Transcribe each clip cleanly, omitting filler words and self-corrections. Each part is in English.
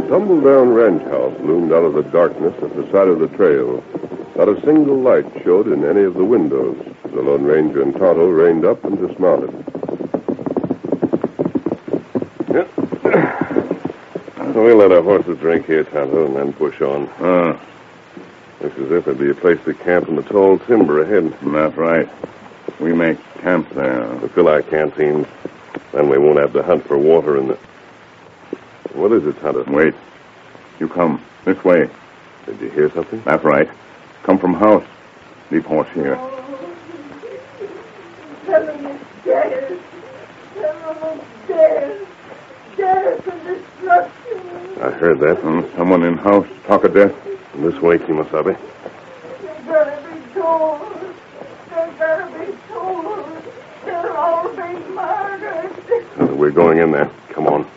tumble-down ranch house loomed out of the darkness at the side of the trail. Not a single light showed in any of the windows. The Lone Ranger and Tonto reined up and dismounted. We'll let our horses drink here, Tonto, and then push on. Looks as if there'd be a place to camp in the tall timber ahead. That's right. We make camp there. To fill our canteens. Then we won't have to hunt for water in the... What is it, Tonto? Wait. You come. This way. Did you hear something? That's right. Come from house. Leave horse here. Tell him it's dead. Tell him it's dead. Death and destruction. I heard that. Someone in house. Talk of death. This way, Kimasabi. They gotta be told. They gotta be told. They'll all be murdered. We're going in there. Come on.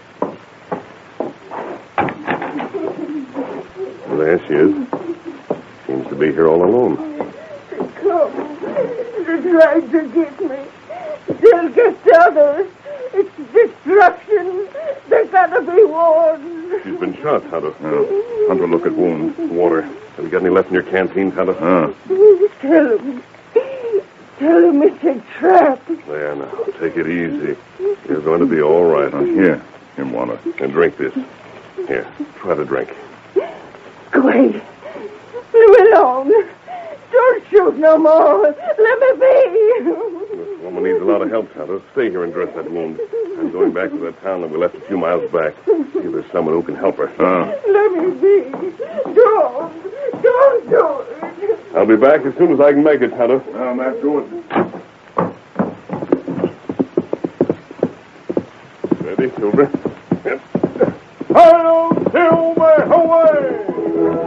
There she is. Seems to be here all alone. Come. They're trying to get me. They'll get the others. It's destruction. They gotta be warned. She's been shot, Tonto. Hunter, look at wounds. Water. Have you got any left in your canteen, Tonto? Tell him. Tell him it's a trap. There, now. Take it easy. You're going to be all right. Here. In water. And drink this. Here. Try to drink. Quiet. Leave me alone. Don't shoot no more. Let me be. This woman needs a lot of help, Tonto. Stay here and dress that wound. I'm going back to that town that we left a few miles back. See if there's someone who can help her. Let me be. Don't do it. I'll be back as soon as I can make it, Tonto. That's good. Ready, Silver?